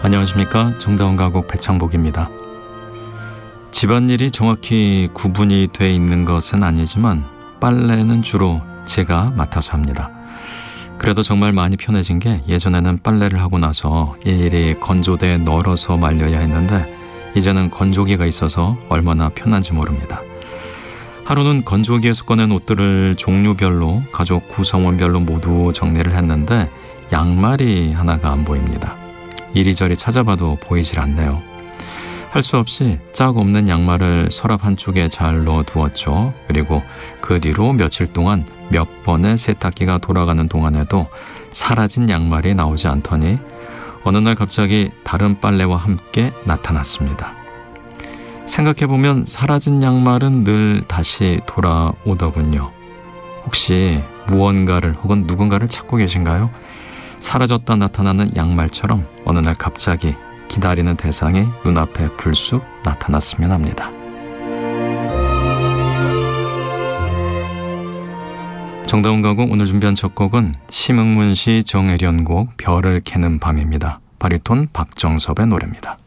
안녕하십니까. 정다운 가곡 배창복입니다. 집안일이 정확히 구분이 돼 있는 것은 아니지만 빨래는 주로 제가 맡아서 합니다. 그래도 정말 많이 편해진 게 예전에는 빨래를 하고 나서 일일이 건조대에 널어서 말려야 했는데 이제는 건조기가 있어서 얼마나 편한지 모릅니다. 하루는 건조기에서 꺼낸 옷들을 종류별로 가족 구성원별로 모두 정리를 했는데 양말이 하나가 안 보입니다. 이리저리 찾아봐도 보이질 않네요. 할 수 없이 짝 없는 양말을 서랍 한쪽에 잘 넣어두었죠. 그리고 그 뒤로 며칠 동안 몇 번의 세탁기가 돌아가는 동안에도 사라진 양말이 나오지 않더니 어느 날 갑자기 다른 빨래와 함께 나타났습니다. 생각해보면 사라진 양말은 늘 다시 돌아오더군요. 혹시 무언가를 혹은 누군가를 찾고 계신가요? 사라졌다 나타나는 양말처럼 어느 날 갑자기 기다리는 대상이 눈앞에 불쑥 나타났으면 합니다. 정다운 가곡 오늘 준비한 첫 곡은 심흥문 시 정혜련 곡 별을 캐는 밤입니다. 바리톤 박정섭의 노래입니다.